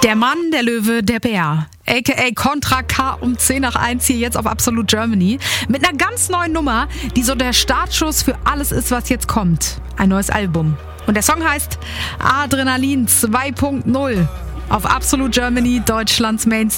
Der Mann, der Löwe, der Bär. A.k.a. Contra K um 10 nach 1 hier jetzt auf Absolute Germany. Mit einer ganz neuen Nummer, die so der Startschuss für alles ist, was jetzt kommt. Ein neues Album. Und der Song heißt Adrenalin 2.0 auf Absolute Germany, Deutschlands Mainstream.